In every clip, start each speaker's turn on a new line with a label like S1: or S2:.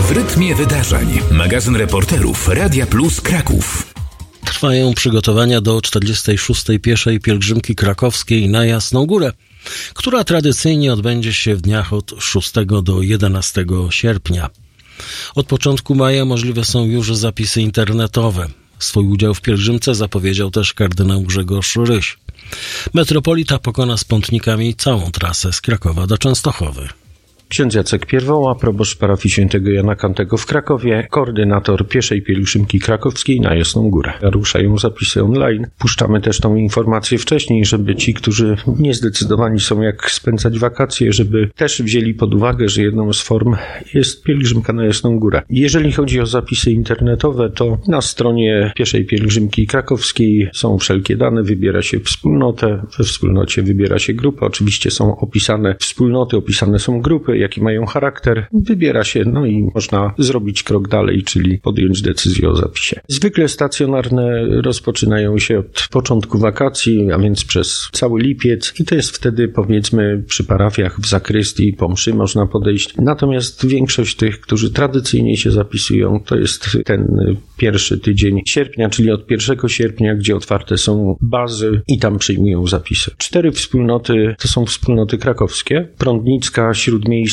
S1: W rytmie wydarzeń. Magazyn reporterów Radia Plus Kraków.
S2: Trwają przygotowania do 46. pieszej pielgrzymki krakowskiej na Jasną Górę, która tradycyjnie odbędzie się w dniach od 6 do 11 sierpnia. Od początku maja możliwe są już zapisy internetowe. Swój udział w pielgrzymce zapowiedział też kardynał Grzegorz Ryś. Metropolita pokona z pątnikami całą trasę z Krakowa do Częstochowy.
S3: Ksiądz Jacek Pierwoła, proboszcz parafii świętego Jana Kantego w Krakowie, koordynator pieszej pielgrzymki krakowskiej na Jasną Górę. Ruszają zapisy online. Puszczamy też tą informację wcześniej, żeby ci, którzy niezdecydowani są jak spędzać wakacje, żeby też wzięli pod uwagę, że jedną z form jest pielgrzymka na Jasną Górę. Jeżeli chodzi o zapisy internetowe, to na stronie pieszej pielgrzymki krakowskiej są wszelkie dane, wybiera się wspólnotę, we wspólnocie wybiera się grupę. Oczywiście są opisane wspólnoty, opisane są grupy, jaki mają charakter, wybiera się, no i można zrobić krok dalej, czyli podjąć decyzję o zapisie. Zwykle stacjonarne rozpoczynają się od początku wakacji, a więc przez cały lipiec i to jest wtedy, powiedzmy, przy parafiach w zakrystii po mszy można podejść. Natomiast większość tych, którzy tradycyjnie się zapisują, to jest ten pierwszy tydzień sierpnia, czyli od 1 sierpnia, gdzie otwarte są bazy i tam przyjmują zapisy. 4 wspólnoty to są wspólnoty krakowskie: Prądnicka, Śródmiejska,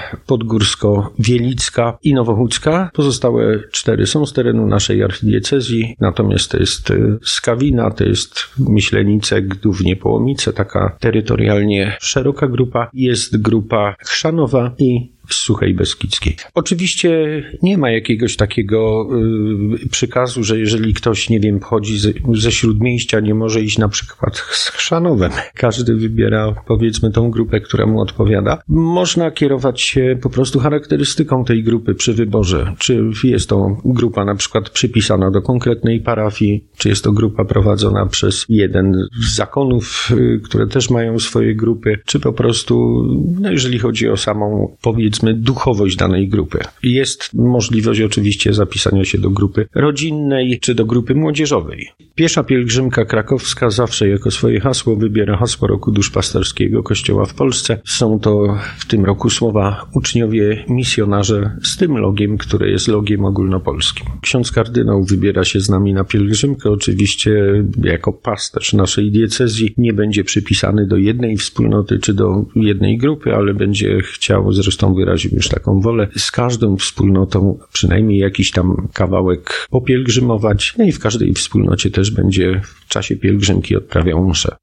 S3: Podgórsko-Wielicka i Nowochódzka. Pozostałe 4 są z terenu naszej archidiecezji, natomiast to jest Skawina, to jest Myślenice, Gdów, Połomice, taka terytorialnie szeroka grupa. Jest grupa Chrzanowa i z Suchej Beskidzkiej. Oczywiście nie ma jakiegoś takiego przykazu, że jeżeli ktoś, nie wiem, pochodzi ze Śródmieścia, nie może iść na przykład z Chrzanowem. Każdy wybiera, powiedzmy, tą grupę, która mu odpowiada. Można kierować się po prostu charakterystyką tej grupy przy wyborze. Czy jest to grupa na przykład przypisana do konkretnej parafii, czy jest to grupa prowadzona przez jeden z zakonów, które też mają swoje grupy, czy po prostu, no jeżeli chodzi o samą, powiedzmy, duchowość danej grupy. Jest możliwość oczywiście zapisania się do grupy rodzinnej czy do grupy młodzieżowej. Piesza pielgrzymka krakowska zawsze jako swoje hasło wybiera hasło Roku Duszpasterskiego Kościoła w Polsce. Są to w tym roku słowa uczniowie misjonarze z tym logiem, które jest logiem ogólnopolskim. Ksiądz kardynał wybiera się z nami na pielgrzymkę. Oczywiście jako pasterz naszej diecezji nie będzie przypisany do jednej wspólnoty czy do jednej grupy, ale będzie chciał, zresztą wyraził już taką wolę, z każdą wspólnotą przynajmniej jakiś tam kawałek popielgrzymować. No i w każdej wspólnocie też będzie w czasie pielgrzymki odprawiał mszę.